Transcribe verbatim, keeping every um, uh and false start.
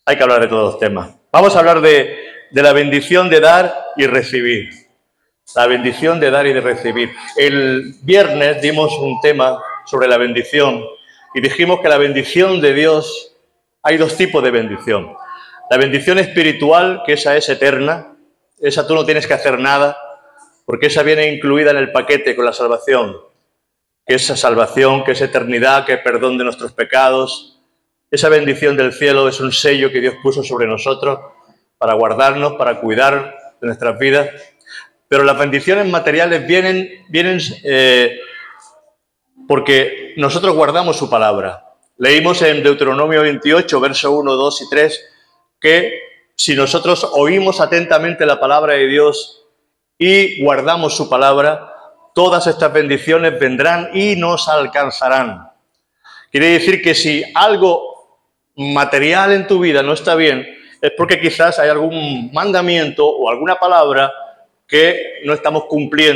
hay que hablar de todos los temas. Vamos a hablar de, de la bendición de dar y recibir. La bendición de dar y de recibir. El viernes dimos un tema sobre la bendición y dijimos que la bendición de Dios, hay dos tipos de bendición. La bendición espiritual, que esa es eterna, esa tú no tienes que hacer nada, porque esa viene incluida en el paquete con la salvación, que esa salvación, que es eternidad, que es perdón de nuestros pecados. Esa bendición del cielo es un sello que Dios puso sobre nosotros para guardarnos, para cuidar de nuestras vidas. Pero las bendiciones materiales vienen, vienen eh, porque nosotros guardamos su palabra. Leímos en Deuteronomio veintiocho, versos uno, dos y tres, que si nosotros oímos atentamente la palabra de Dios y guardamos su palabra, todas estas bendiciones vendrán y nos alcanzarán. Quiere decir que si algo material en tu vida no está bien, es porque quizás hay algún mandamiento o alguna palabra que no estamos cumpliendo.